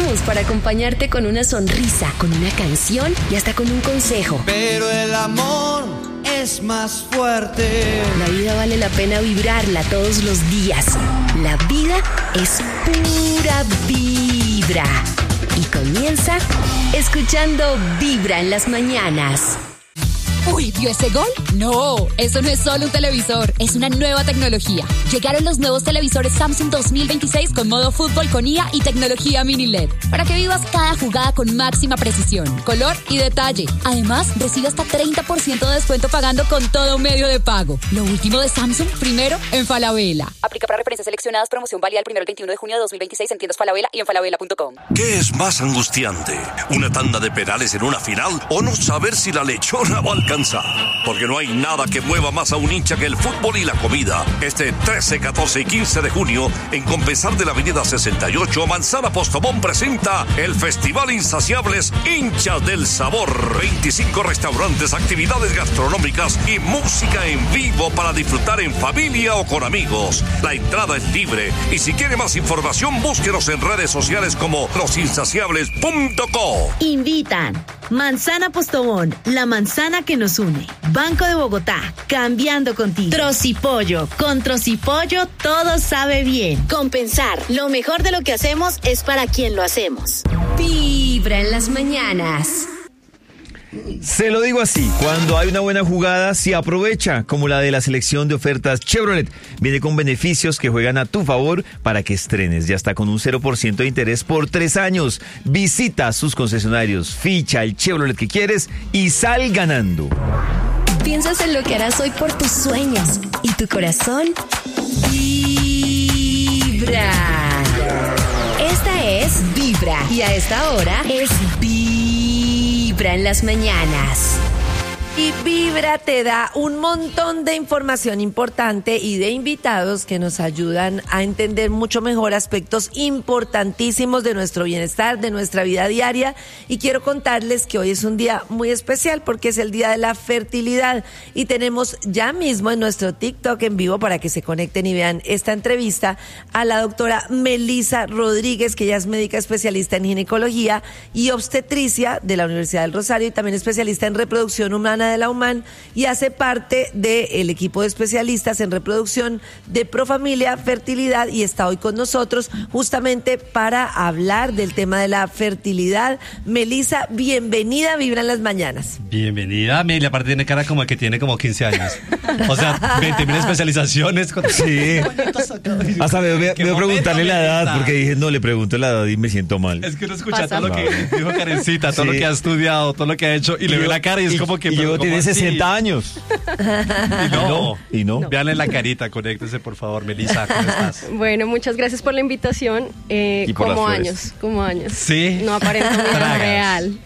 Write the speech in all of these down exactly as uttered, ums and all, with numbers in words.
estamos para acompañarte con una sonrisa, con una canción y hasta con un consejo. Pero el amor es más fuerte. La vida vale la pena vibrarla todos los días. La vida es pura vibra. Y comienza escuchando Vibra en las mañanas. Uy, ¿vio ese gol? No, eso no es solo un televisor, es una nueva tecnología. Llegaron los nuevos televisores Samsung dos mil veintiséis con modo fútbol con I A y tecnología mini L E D, para que vivas cada jugada con máxima precisión, color y detalle. Además, recibe hasta treinta por ciento de descuento pagando con todo medio de pago. Lo último de Samsung, primero en Falabella. Aplica para referencias seleccionadas, promoción válida el primero al veintiuno de junio de dos mil veintiséis en tiendas Falabella y en falabella punto com. ¿Qué es más angustiante? ¿Una tanda de penales en una final o no saber si la lechona va a alcanzar? Porque no hay nada que mueva más a un hincha que el fútbol y la comida. Este trece, catorce y quince de junio, en Compensar de la avenida sesenta y ocho, Manzana Postobón presenta el Festival Insaciables Hinchas del Sabor. veinticinco restaurantes, actividades gastronómicas y música en vivo para disfrutar en familia o con amigos. La entrada es libre y si quiere más información, búsquenos en redes sociales como los insaciables punto co. Invitan Manzana Postobón, la manzana que nos une. Banco de Bogotá, cambiando contigo. Trocipollo, con Trocipollo todo sabe bien. Compensar, lo mejor de lo que hacemos es para quien lo hacemos. Vibra en las mañanas. Se lo digo así, cuando hay una buena jugada se aprovecha, como la de la selección de ofertas Chevrolet. Viene con beneficios que juegan a tu favor para que estrenes. Ya está con un cero por ciento de interés por tres años. Visita sus concesionarios, ficha el Chevrolet que quieres y sal ganando. Piensas en lo que harás hoy por tus sueños y tu corazón vibra. Esta es Vibra y a esta hora es Vibra en las mañanas. Y Vibra te da un montón de información importante y de invitados que nos ayudan a entender mucho mejor aspectos importantísimos de nuestro bienestar, de nuestra vida diaria. Y quiero contarles que hoy es un día muy especial porque es el día de la fertilidad. Y tenemos ya mismo en nuestro TikTok en vivo, para que se conecten y vean esta entrevista, a la doctora Melissa Rodríguez, que ella es médica especialista en ginecología y obstetricia de la Universidad del Rosario y también especialista en reproducción humana de la UMAN, y hace parte del equipo de especialistas en reproducción de Profamilia Fertilidad, y está hoy con nosotros justamente para hablar del tema de la fertilidad. Melissa, bienvenida a Vibra en las mañanas. Bienvenida, Amelia. Aparte tiene cara como que tiene como quince años. O sea, veinte mil especializaciones. Con... Sí. Hasta me voy a preguntarle la edad, porque dije, no, le pregunto la edad y me siento mal. Es que uno escucha todo lo que dijo Karencita, todo sí. lo que ha estudiado, todo lo que ha hecho, y, y le ve la cara y es y, como que... Y yo tiene sesenta años. Y no, y no. no. Veanle la carita, conéctese por favor, Melissa, ¿cómo estás? Bueno, muchas gracias por la invitación. Eh, como años, como años. Sí. No aparento muy real.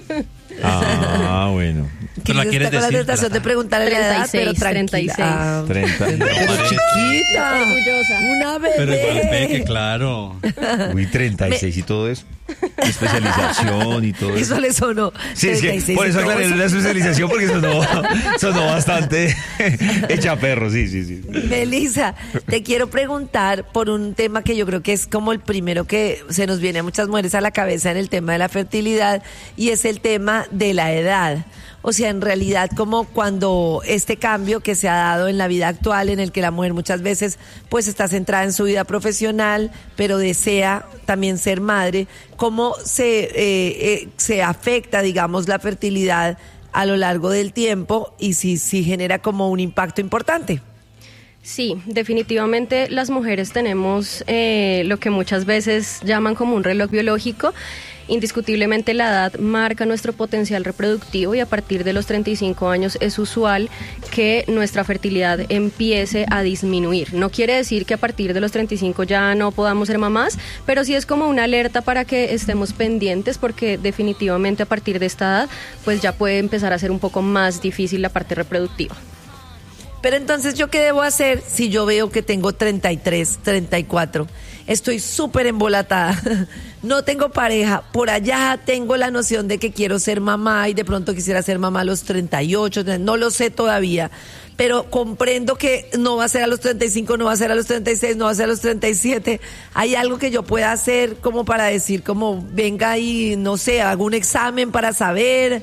Ah, bueno. ¿Tú la quieres decir? La tentación de preguntarle la edad, pero treinta y seis. Ah, treinta. Pero chiquita. Orgullosa. Una bebé. Pero igual peque, claro. Uy, treinta y seis Me... y todo eso. Especialización y todo eso. Eso le sonó. Sí, es que por eso aclaré la especialización, porque sonó, sonó bastante hecha perro, sí, sí, sí. Melissa, te quiero preguntar por un tema que yo creo que es como el primero que se nos viene a muchas mujeres a la cabeza en el tema de la fertilidad, y es el tema de la edad. O sea, en realidad, como cuando este cambio que se ha dado en la vida actual, en el que la mujer muchas veces pues está centrada en su vida profesional, pero desea también ser madre, cómo se, eh, eh, se afecta, digamos, la fertilidad a lo largo del tiempo, y si, si genera como un impacto importante. Sí, definitivamente las mujeres tenemos eh, lo que muchas veces llaman como un reloj biológico. Indiscutiblemente la edad marca nuestro potencial reproductivo, y a partir de los treinta y cinco años es usual que nuestra fertilidad empiece a disminuir. No quiere decir que a partir de los treinta y cinco ya no podamos ser mamás, pero sí es como una alerta para que estemos pendientes, porque definitivamente a partir de esta edad pues ya puede empezar a ser un poco más difícil la parte reproductiva. Pero entonces, ¿yo qué debo hacer si yo veo que tengo treinta y tres, treinta y cuatro estoy súper embolatada, no tengo pareja, por allá tengo la noción de que quiero ser mamá y de pronto quisiera ser mamá a los treinta y ocho, no lo sé todavía, pero comprendo que no va a ser a los treinta y cinco, no va a ser a los treinta y seis, no va a ser a los treinta y siete. ¿Hay algo que yo pueda hacer como para decir, como venga y no sé, hago un examen para saber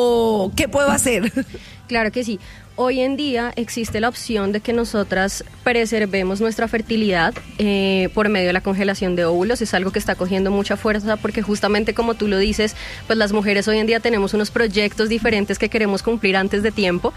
o qué puedo hacer? Claro que sí. Hoy en día existe la opción de que nosotras preservemos nuestra fertilidad eh, por medio de la congelación de óvulos. Es algo que está cogiendo mucha fuerza porque justamente como tú lo dices, pues las mujeres hoy en día tenemos unos proyectos diferentes que queremos cumplir antes de tiempo.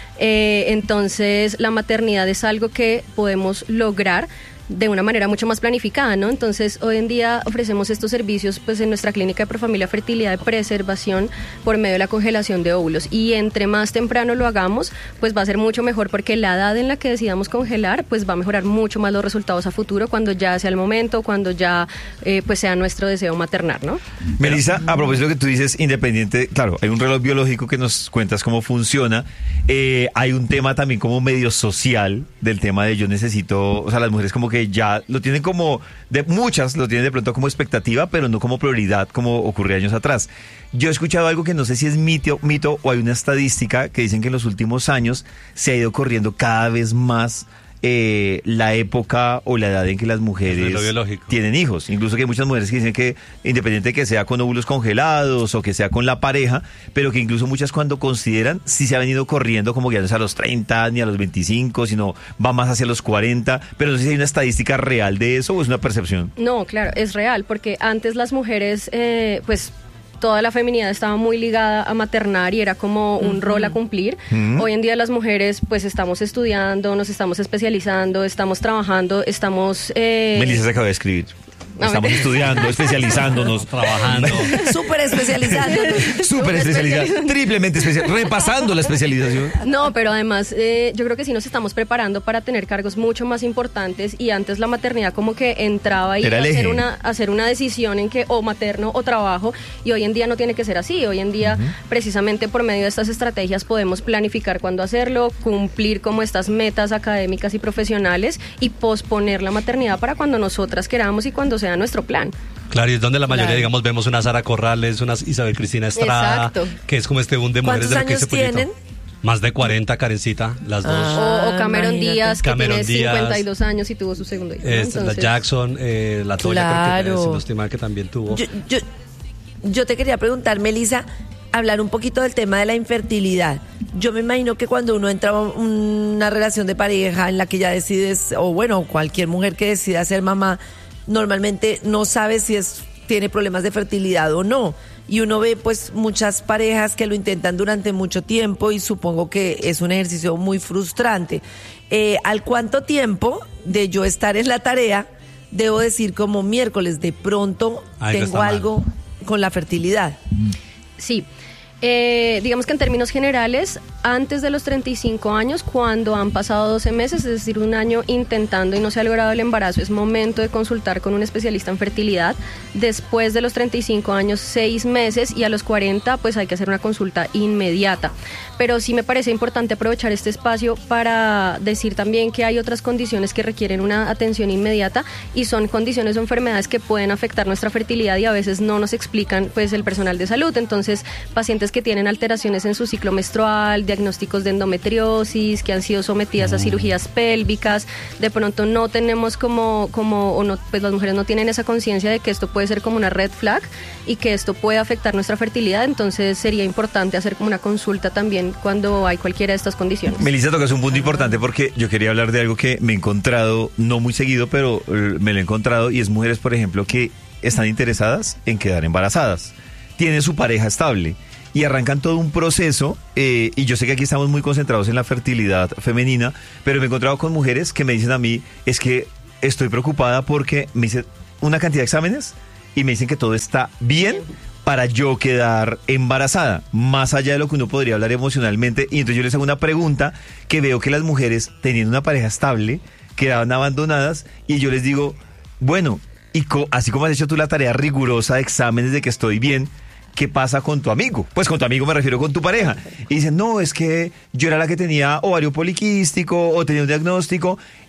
Eh, entonces la maternidad es algo que podemos lograr de una manera mucho más planificada, ¿no? Entonces, hoy en día ofrecemos estos servicios pues en nuestra clínica de Profamilia Fertilidad de preservación por medio de la congelación de óvulos. Y entre más temprano lo hagamos, pues va a ser mucho mejor porque la edad en la que decidamos congelar, pues va a mejorar mucho más los resultados a futuro cuando ya sea el momento, cuando ya eh, pues sea nuestro deseo maternar, ¿no? Melissa, a propósito de lo que tú dices, independiente, claro, hay un reloj biológico que nos cuentas cómo funciona, eh, hay un tema también como medio social del tema de yo necesito, o sea, las mujeres como que ya lo tienen como, de muchas lo tienen de pronto como expectativa, pero no como prioridad como ocurrió años atrás. Yo he escuchado algo que no sé si es mito, mito o hay una estadística que dicen que en los últimos años se ha ido corriendo cada vez más eh, la época o la edad en que las mujeres tienen hijos. Incluso que hay muchas mujeres que dicen que independiente que sea con óvulos congelados o que sea con la pareja, pero que incluso muchas cuando consideran sí se ha venido corriendo como que ya no es a los treinta ni a los veinticinco, sino va más hacia los cuarenta, pero no sé si hay una estadística real de eso o es una percepción. No, claro, es real, porque antes las mujeres, eh, pues toda la feminidad estaba muy ligada a maternar y era como un uh-huh. rol a cumplir. Uh-huh. Hoy en día las mujeres pues estamos estudiando, nos estamos especializando, estamos trabajando, estamos... Eh... Melissa se acaba de escribir. Estamos estudiando, especializándonos, trabajando. Súper especializándonos. Súper especializados, triplemente especializados, repasando la especialización. No, pero además eh, yo creo que sí nos estamos preparando para tener cargos mucho más importantes y antes la maternidad como que entraba ahí a hacer una, hacer una decisión en que o materno o trabajo y hoy en día no tiene que ser así. Hoy en día uh-huh. precisamente por medio de estas estrategias podemos planificar cuándo hacerlo, cumplir como estas metas académicas y profesionales y posponer la maternidad para cuando nosotras queramos y cuando sea nuestro plan. Claro, y es donde la mayoría, claro. digamos, vemos una Sara Corrales, una Isabel Cristina Estrada, exacto. que es como este boom de mujeres de lo que dice ¿Cuántos años tienen? Más de cuarenta, Karencita, las dos. Ah, o, o Cameron imagínate. Díaz, que Cameron tiene Díaz, cincuenta y dos años y tuvo su segundo hijo. Es, Entonces... La Jackson, eh, la Toya, claro. que, si no estoy mal, que también tuvo. Yo, yo, yo te quería preguntar, Melissa, hablar un poquito del tema de la infertilidad. Yo me imagino que cuando uno entra a una relación de pareja en la que ya decides, o bueno, cualquier mujer que decida ser mamá, normalmente no sabe si es tiene problemas de fertilidad o no. Y uno ve pues muchas parejas que lo intentan durante mucho tiempo y supongo que es un ejercicio muy frustrante. Eh, ¿Al cuánto tiempo de yo estar en la tarea debo decir como miércoles de pronto Ay, tengo algo mal. Con la fertilidad? Sí. Eh, digamos que en términos generales, antes de los treinta y cinco años, cuando han pasado doce meses, es decir, un año intentando y no se ha logrado el embarazo, es momento de consultar con un especialista en fertilidad. Después de los treinta y cinco años, seis meses, y a los cuarenta, pues hay que hacer una consulta inmediata. Pero sí me parece importante aprovechar este espacio para decir también que hay otras condiciones que requieren una atención inmediata y son condiciones o enfermedades que pueden afectar nuestra fertilidad y a veces no nos explican pues el personal de salud. Entonces, pacientes que tienen alteraciones en su ciclo menstrual, diagnósticos de endometriosis, que han sido sometidas a cirugías pélvicas, de pronto no tenemos como, como o no, pues las mujeres no tienen esa conciencia de que esto puede ser como una red flag y que esto puede afectar nuestra fertilidad, entonces sería importante hacer como una consulta también cuando hay cualquiera de estas condiciones. Melissa, tocas un punto importante porque yo quería hablar de algo que me he encontrado, no muy seguido, pero me lo he encontrado, y es mujeres, por ejemplo, que están interesadas en quedar embarazadas, tienen su pareja estable y arrancan todo un proceso, eh, y yo sé que aquí estamos muy concentrados en la fertilidad femenina, pero me he encontrado con mujeres que me dicen a mí, es que estoy preocupada porque me hice una cantidad de exámenes y me dicen que todo está bien para yo quedar embarazada, más allá de lo que uno podría hablar emocionalmente. Y entonces yo les hago una pregunta que veo que las mujeres, teniendo una pareja estable, quedaban abandonadas, y yo les digo, bueno, y co- así como has hecho tú la tarea rigurosa de exámenes de que estoy bien, ¿qué pasa con tu amigo? Pues con tu amigo me refiero con tu pareja. Y dicen, no, es que yo era la que tenía ovario poliquístico o tenía un diagnóstico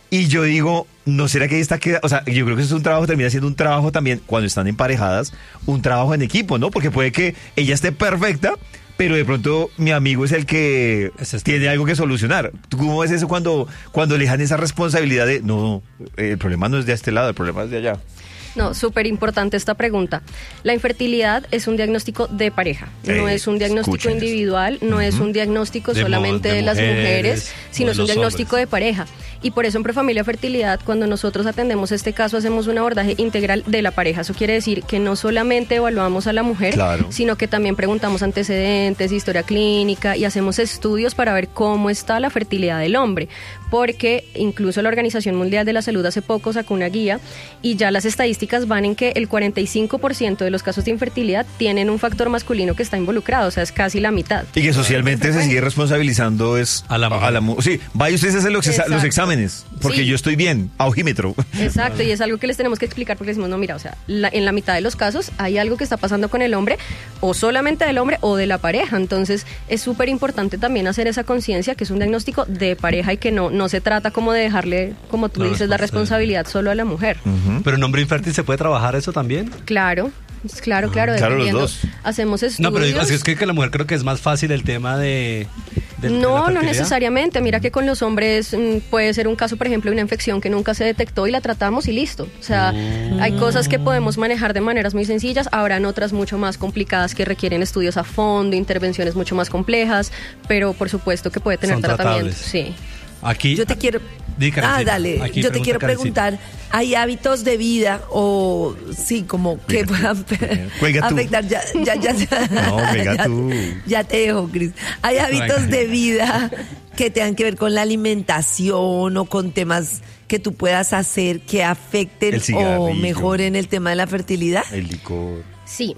Y yo digo, ¿no será que ahí está queda? O sea, yo creo que eso es un trabajo, termina siendo un trabajo también, cuando están emparejadas, un trabajo en equipo, ¿no? Porque puede que ella esté perfecta, pero de pronto mi amigo es el que es tiene algo que solucionar. ¿Tú cómo ves eso cuando, cuando le dejan esa responsabilidad de, no, el problema no es de este lado, el problema es de allá? No, súper importante esta pregunta. La infertilidad es un diagnóstico de pareja, no Eh, es un diagnóstico escuchen individual, no es un diagnóstico De mo- solamente de, de las mujeres, mujeres, sino o es de un los diagnóstico hombres. de pareja. Y por eso en Prefamilia Fertilidad, cuando nosotros atendemos este caso, hacemos un abordaje integral de la pareja. Eso quiere decir que no solamente evaluamos a la mujer, Claro. sino que también preguntamos antecedentes, historia clínica y hacemos estudios para ver cómo está la fertilidad del hombre. Porque incluso la Organización Mundial de la Salud hace poco sacó una guía y ya las estadísticas van en que el cuarenta y cinco por ciento de los casos de infertilidad tienen un factor masculino que está involucrado, o sea, es casi la mitad. Y que socialmente se sigue responsabilizando es A la mujer. mu- Sí, vaya ustedes a hacer los, exa- Exacto. los exámenes, porque Sí. yo estoy bien, a ojímetro. Exacto, y es algo que les tenemos que explicar porque decimos, no, mira, o sea, la- en la mitad de los casos hay algo que está pasando con el hombre, o solamente del hombre o de la pareja. Entonces, es súper importante también hacer esa conciencia que es un diagnóstico de pareja y que no, no se trata como de dejarle, como tú La dices, la responsabilidad. responsabilidad solo a la mujer. Pero en hombre infértil se puede trabajar eso también. Claro, claro, claro, Claro, los dependiendo. dos. Hacemos estudios. No, pero digo, es que, que la mujer creo que es más fácil el tema de... de- de la No, no fertilidad. necesariamente. Mira que con los hombres mm, puede ser un caso, por ejemplo, de una infección que nunca se detectó y la tratamos y listo. O sea, hay cosas que podemos manejar de maneras muy sencillas, habrán otras mucho más complicadas que requieren estudios a fondo, intervenciones mucho más complejas, pero por supuesto que puede tener Son tratamiento. tratables. Sí. Aquí... Yo te quiero... Di, Ah, Karencita. dale. Aquí Yo te pregunta quiero Karencita. preguntar, ¿hay hábitos de vida o sí, como que puedan Cuelga tú. afectar? Ya, ya, ya, ya. No, cuelga ya, tú. Ya te dejo, Cris. ¿Hay hábitos de vida que tengan que ver con la alimentación o con temas que tú puedas hacer que afecten El o cigarrillo. mejoren el tema de la fertilidad? El licor. Sí.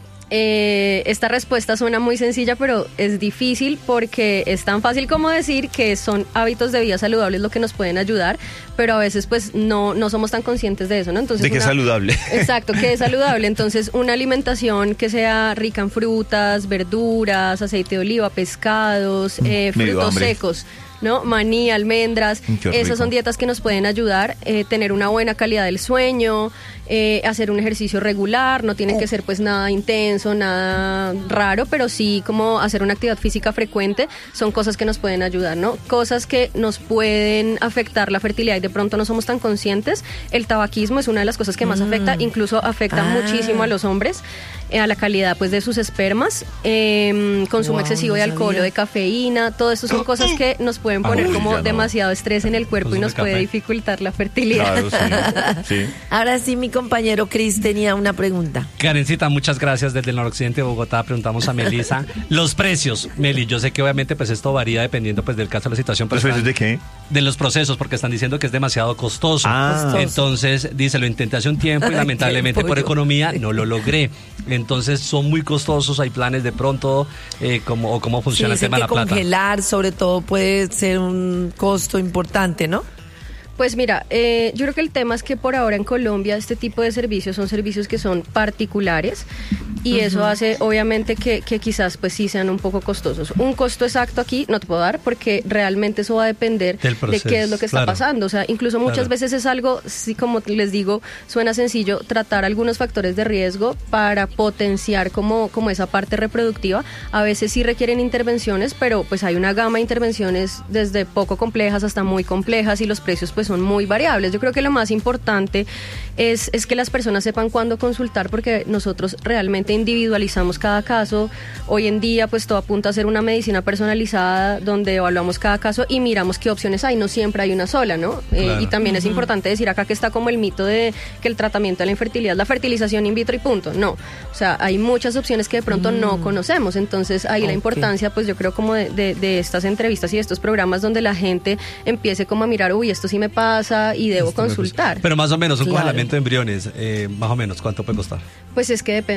Eh, esta respuesta suena muy sencilla, pero es difícil porque es tan fácil como decir que son hábitos de vida saludables lo que nos pueden ayudar, pero a veces pues no, no somos tan conscientes de eso, ¿no? Entonces, De que es una- saludable. Exacto, que es saludable. Entonces, una alimentación que sea rica en frutas, verduras, aceite de oliva, pescados, eh, me dio frutos hambre. secos, ¿no? Maní, almendras. Mm, qué rico. Esas son dietas que nos pueden ayudar, eh, tener una buena calidad del sueño, eh, hacer un ejercicio regular, no tiene que ser pues nada intenso, nada raro, pero sí como hacer una actividad física frecuente, son cosas que nos pueden ayudar, ¿no? Cosas que nos pueden afectar la fertilidad y de pronto no somos tan conscientes. El tabaquismo es una de las cosas que más afecta, incluso afecta Ah. muchísimo a los hombres, eh, a la calidad pues de sus espermas, eh, consumo Wow, excesivo no de alcohol o sabía. de cafeína, todo esto son cosas que nos pueden poner Uy, como ya no. demasiado estrés en el cuerpo y Consume nos puede café. dificultar la fertilidad. Claro, sí. sí. Ahora sí, mi compañero Cris tenía una pregunta. Karencita, muchas gracias. Desde el noroccidente de Bogotá preguntamos a Melissa los precios. Meli, yo sé que obviamente pues esto varía dependiendo pues del caso de la situación. pero ¿Los precios están- de qué? De los procesos, porque están diciendo que es demasiado costoso. Ah. Costoso. Entonces, dice, lo intenté hace un tiempo y lamentablemente Qué por pollo. economía no lo logré. Entonces, son muy costosos, hay planes de pronto, eh, como, o cómo Sí, funciona el dicen tema de que la plata. congelar, sobre todo, puede ser un costo importante, ¿no? Pues mira, eh, yo creo que el tema es que por ahora en Colombia este tipo de servicios son servicios que son particulares y eso hace obviamente que, que quizás pues sí sean un poco costosos. Un costo exacto aquí no te puedo dar porque realmente eso va a depender Del de proceso, qué es lo que está claro. pasando. O sea, incluso muchas Claro. veces es algo, sí, como les digo, suena sencillo, tratar algunos factores de riesgo para potenciar como, como esa parte reproductiva. A veces sí requieren intervenciones, pero pues hay una gama de intervenciones desde poco complejas hasta muy complejas y los precios pues son muy variables. Yo creo que lo más importante es, es que las personas sepan cuándo consultar porque nosotros realmente individualizamos cada caso. Hoy en día pues todo apunta a ser una medicina personalizada donde evaluamos cada caso y miramos qué opciones hay. No siempre hay una sola, ¿no? Eh, Claro. y también es importante decir acá que está como el mito de que el tratamiento de la infertilidad es la fertilización in vitro y punto. No. O sea, hay muchas opciones que de pronto no conocemos. Entonces ahí la Ok. importancia pues yo creo como de, de, de estas entrevistas y de estos programas donde la gente empiece como a mirar, uy, esto sí me pasa y debo consultar. Pero más o menos, un Claro. congelamiento de embriones, eh, más o menos, ¿cuánto puede costar? Pues es que depende de la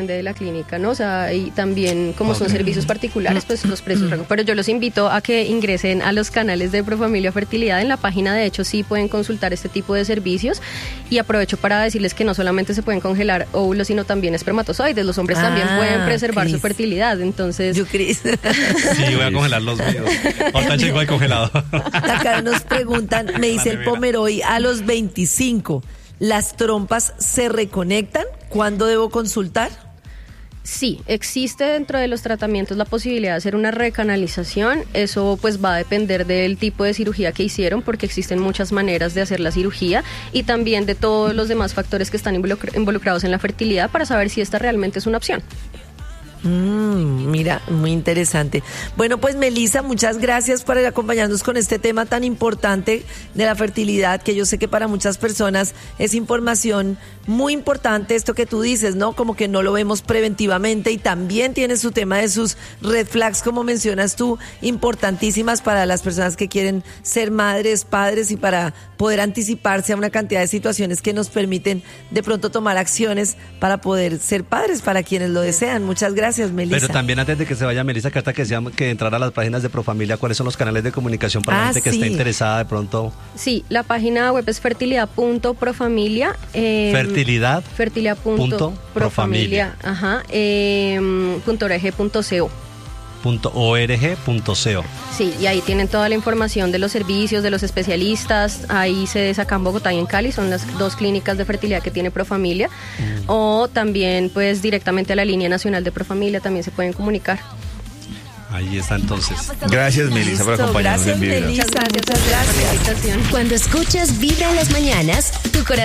clínica, ¿no? O sea, y también como son servicios particulares, pues los precios. Pero yo los invito a que ingresen a los canales de Profamilia Fertilidad. En la página, de hecho, sí pueden consultar este tipo de servicios. Y aprovecho para decirles que no solamente se pueden congelar óvulos, sino también espermatozoides. Los hombres ah, también pueden preservar Chris. su fertilidad. Entonces, yo, Cris. Sí, voy a congelar los míos. Ahorita llego al congelado. Acá nos preguntan, me dice el Pomeroy, a los veinticinco, ¿las trompas se reconectan? ¿Cuándo debo consultar? Sí, existe dentro de los tratamientos la posibilidad de hacer una recanalización. Eso pues va a depender del tipo de cirugía que hicieron, porque existen muchas maneras de hacer la cirugía y también de todos los demás factores que están involucrados en la fertilidad para saber si esta realmente es una opción. Mm, mira, muy interesante. Bueno, pues Melissa, muchas gracias por acompañarnos con este tema tan importante de la fertilidad, que yo sé que para muchas personas es información muy importante, esto que tú dices, ¿no? Como que no lo vemos preventivamente, y también tiene su tema de sus red flags, como mencionas tú, importantísimas para las personas que quieren ser madres, padres, y para poder anticiparse a una cantidad de situaciones que nos permiten de pronto tomar acciones para poder ser padres para quienes lo desean. Muchas gracias. Gracias, Melissa. Pero también, antes de que se vaya Melissa, que hasta que, sea, que entrar a las páginas de Profamilia, ¿cuáles son los canales de comunicación para ah, la gente que sí. esté interesada de pronto? Sí, la página web es fertilidad punto profamilia. Eh, fertilidad. Fertilidad punto profamilia. Ajá. Eh, punto org punto co. .org punto co. Sí, y ahí tienen toda la información de los servicios, de los especialistas. Hay sedes acá en Bogotá y en Cali, son las dos clínicas de fertilidad que tiene Profamilia. Mm. O también, pues, directamente a la línea nacional de Profamilia también se pueden comunicar. Ahí está entonces. Gracias, Melissa, por acompañarnos en Vibra. Gracias, Melissa, muchas gracias. Cuando escuchas Vibra en las mañanas, tu corazón